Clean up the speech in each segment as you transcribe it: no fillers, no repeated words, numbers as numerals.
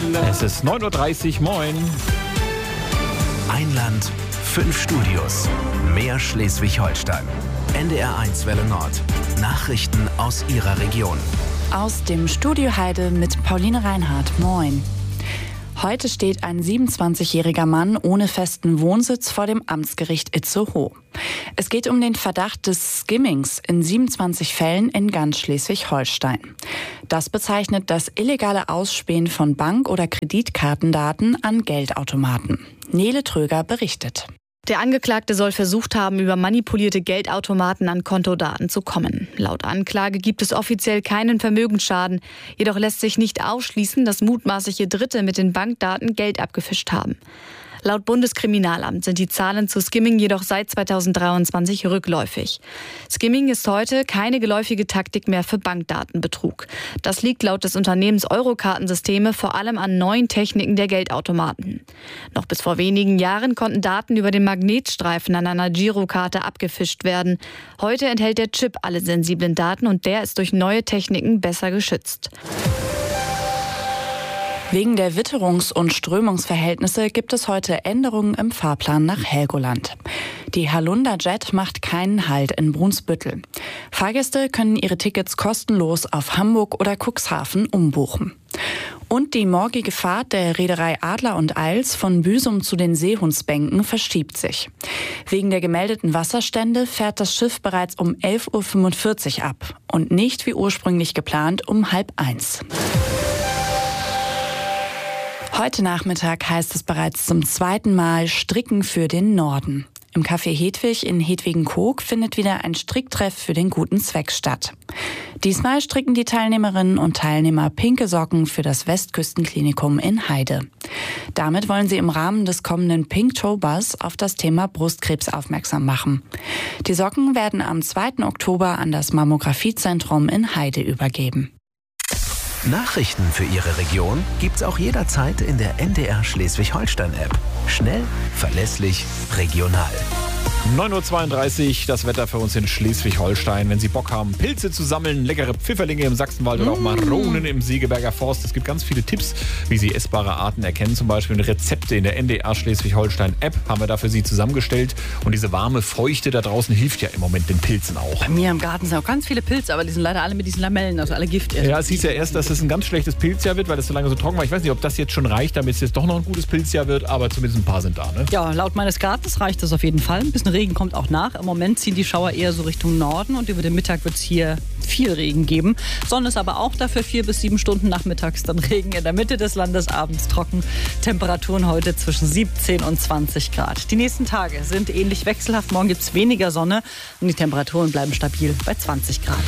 Es ist 9:30 Uhr, moin. Ein Land, 5 Studios. Mehr Schleswig-Holstein. NDR1 Welle Nord. Nachrichten aus Ihrer Region. Aus dem Studio Heide mit Pauline Reinhardt. Moin. Heute steht ein 27-jähriger Mann ohne festen Wohnsitz vor dem Amtsgericht Itzehoe. Es geht um den Verdacht des Skimmings in 27 Fällen in ganz Schleswig-Holstein. Das bezeichnet das illegale Ausspähen von Bank- oder Kreditkartendaten an Geldautomaten. Nele Tröger berichtet. Der Angeklagte soll versucht haben, über manipulierte Geldautomaten an Kontodaten zu kommen. Laut Anklage gibt es offiziell keinen Vermögensschaden. Jedoch lässt sich nicht ausschließen, dass mutmaßliche Dritte mit den Bankdaten Geld abgefischt haben. Laut Bundeskriminalamt sind die Zahlen zu Skimming jedoch seit 2023 rückläufig. Skimming ist heute keine geläufige Taktik mehr für Bankdatenbetrug. Das liegt laut des Unternehmens Eurokartensysteme vor allem an neuen Techniken der Geldautomaten. Noch bis vor wenigen Jahren konnten Daten über den Magnetstreifen an einer Girokarte abgefischt werden. Heute enthält der Chip alle sensiblen Daten und der ist durch neue Techniken besser geschützt. Wegen der Witterungs- und Strömungsverhältnisse gibt es heute Änderungen im Fahrplan nach Helgoland. Die Halunda Jet macht keinen Halt in Brunsbüttel. Fahrgäste können ihre Tickets kostenlos auf Hamburg oder Cuxhaven umbuchen. Und die morgige Fahrt der Reederei Adler und Eils von Büsum zu den Seehundsbänken verschiebt sich. Wegen der gemeldeten Wasserstände fährt das Schiff bereits um 11:45 Uhr ab und nicht wie ursprünglich geplant um 12:30 Uhr. Heute Nachmittag heißt es bereits zum zweiten Mal Stricken für den Norden. Im Café Hedwig in Hedwigen-Koog findet wieder ein Stricktreff für den guten Zweck statt. Diesmal stricken die Teilnehmerinnen und Teilnehmer pinke Socken für das Westküstenklinikum in Heide. Damit wollen sie im Rahmen des kommenden Pinktobers auf das Thema Brustkrebs aufmerksam machen. Die Socken werden am 2. Oktober an das Mammografiezentrum in Heide übergeben. Nachrichten für Ihre Region gibt's auch jederzeit in der NDR Schleswig-Holstein-App. Schnell, verlässlich, regional. 9:32 Uhr, das Wetter für uns in Schleswig-Holstein. Wenn Sie Bock haben, Pilze zu sammeln, leckere Pfifferlinge im Sachsenwald oder auch Maronen im Segeberger Forst. Es gibt ganz viele Tipps, wie Sie essbare Arten erkennen. Zum Beispiel Rezepte in der NDR Schleswig-Holstein-App haben wir da für Sie zusammengestellt. Und diese warme Feuchte da draußen hilft ja im Moment den Pilzen auch. Bei mir im Garten sind auch ganz viele Pilze, aber die sind leider alle mit diesen Lamellen, also alle Gift. Ja, es hieß ja erst, dass es ein ganz schlechtes Pilzjahr wird, weil es so lange so trocken war. Ich weiß nicht, ob das jetzt schon reicht, damit es jetzt doch noch ein gutes Pilzjahr wird, aber zumindest ein paar sind da, ne? Ja, laut meines Gartens reicht das auf jeden Fall. Ein bisschen Regen kommt auch nach. Im Moment ziehen die Schauer eher so Richtung Norden und über den Mittag wird es hier viel Regen geben. Sonne ist aber auch dafür 4 bis 7 Stunden nachmittags, dann Regen in der Mitte des Landes, abends trocken. Temperaturen heute zwischen 17 und 20 Grad. Die nächsten Tage sind ähnlich wechselhaft. Morgen gibt es weniger Sonne und die Temperaturen bleiben stabil bei 20 Grad.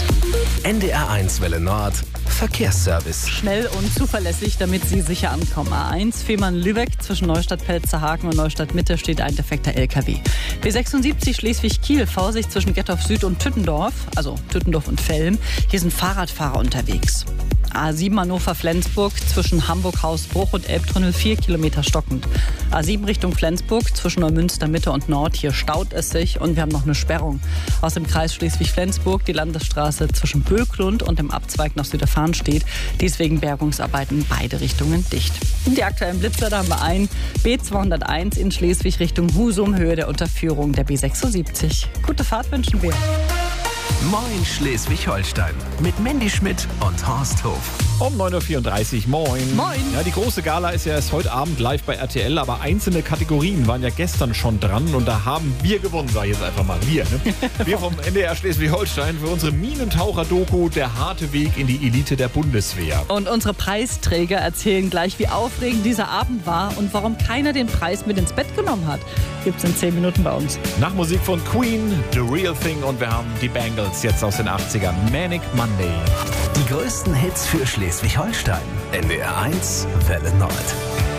NDR1 Welle Nord, Verkehrsservice. Schnell und zuverlässig, damit Sie sicher ankommen. A1 Fehmarn-Lübeck zwischen Neustadt-Pelzerhaken und Neustadt-Mitte steht ein defekter LKW. B76 Schleswig-Kiel, Vorsicht zwischen Gettorf Süd und Tüttendorf, also Tüttendorf und Velm. Hier sind Fahrradfahrer unterwegs. A7 Hannover-Flensburg zwischen Hamburg-Hausbruch und Elbtunnel 4 Kilometer stockend. A7 Richtung Flensburg zwischen Neumünster Mitte und Nord. Hier staut es sich und wir haben noch eine Sperrung. Aus dem Kreis Schleswig-Flensburg die Landesstraße zwischen Böklund und dem Abzweig nach Süderfarn steht. Dies wegen Bergungsarbeiten in beide Richtungen dicht. Und die aktuellen Blitzer, da haben wir einen B201 in Schleswig Richtung Husum, Höhe der Unterführung der B76. Gute Fahrt wünschen wir. Moin Schleswig-Holstein mit Mandy Schmidt und Horst Hof. Um 9:34 Uhr, moin. Moin. Ja, die große Gala ist ja erst heute Abend live bei RTL, aber einzelne Kategorien waren ja gestern schon dran und da haben wir gewonnen, sag ich jetzt einfach mal. Wir, ne? Wir vom NDR Schleswig-Holstein für unsere Minentaucher-Doku Der harte Weg in die Elite der Bundeswehr. Und unsere Preisträger erzählen gleich, wie aufregend dieser Abend war und warum keiner den Preis mit ins Bett genommen hat. Gibt's in 10 Minuten bei uns. Nach Musik von Queen, The Real Thing und wir haben die Bangles jetzt aus den 80ern. Manic Monday. Die größten Hits für Schleswig-Holstein. NDR1 Welle Nord.